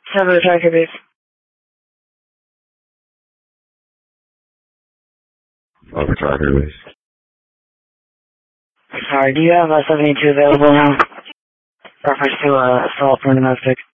Have a tracker base. Over tracker base. Sorry, do you have 72 available now? Reference to assault from domestic.